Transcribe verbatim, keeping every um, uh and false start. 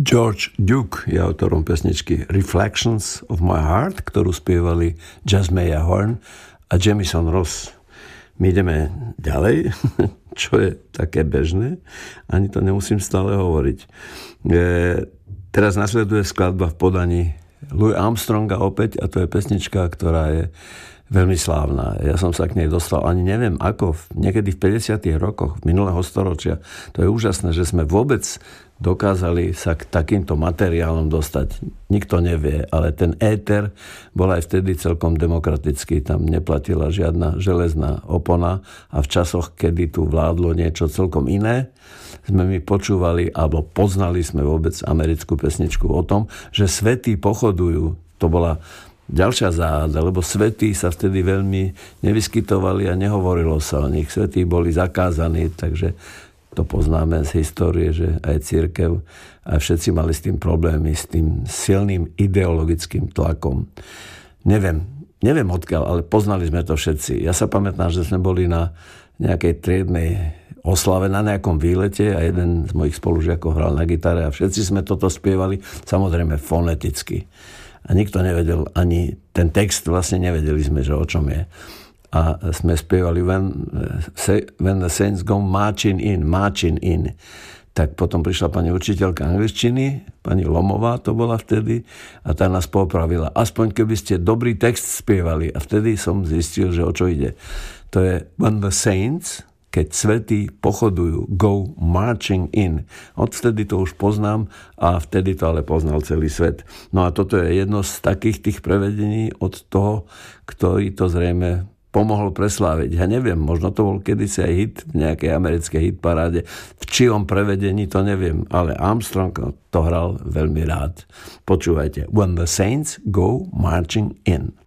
George Duke je autorom pesničky Reflections of My Heart, ktorú spievali Jasmine Horn a Jamison Ross. My ideme ďalej, čo je také bežné, ani to nemusím stále hovoriť. E, teraz nasleduje skladba v podaní Louis Armstronga opäť, a to je pesnička, ktorá je veľmi slávna. Ja som sa k nej dostal, ani neviem ako, niekedy v päťdesiatych rokoch minulého storočia. To je úžasné, že sme vôbec dokázali sa k takýmto materiálom dostať. Nikto nevie, ale ten éter bol aj vtedy celkom demokratický. Tam neplatila žiadna železná opona a v časoch, kedy tu vládlo niečo celkom iné, sme my počúvali, alebo poznali sme vôbec americkú pesničku o tom, že svätí pochodujú. To bola ďalšia záhada, lebo svätí sa vtedy veľmi nevyskytovali a nehovorilo sa o nich. Svätí boli zakázaní, takže to poznáme z histórie, že aj cirkev, a všetci mali s tým problémy, s tým silným ideologickým tlakom. Neviem, neviem odkiaľ, ale poznali sme to všetci. Ja sa pamätám, že sme boli na nejakej triednej oslave, na nejakom výlete a jeden z mojich spolužiakov hral na gitare a všetci sme toto spievali, samozrejme foneticky. A nikto nevedel, ani ten text vlastne nevedeli sme, že o čom je. A sme spievali when, when the saints go marching in, marching in. Tak potom prišla pani učiteľka angličtiny, pani Lomová to bola vtedy, a tá nás popravila. Aspoň keby ste dobrý text spievali. A vtedy som zistil, že o čo ide. To je when the saints, keď svätí pochodujú, go marching in. Odvtedy to už poznám a vtedy to ale poznal celý svet. No a toto je jedno z takých tých prevedení od toho, ktorý to zrejme pomohol presláviť. Ja neviem, možno to bol kedysi aj hit v nejakej americkej hitparáde. V čijom prevedení to neviem, ale Armstrong to hral veľmi rád. Počúvajte. When the saints go marching in.